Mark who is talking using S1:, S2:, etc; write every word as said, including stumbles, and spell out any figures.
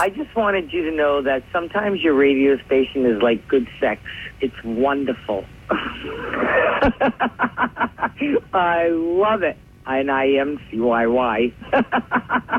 S1: I just wanted you to know that sometimes your radio station is like good sex. It's wonderful. I love it. And I am C Y Y.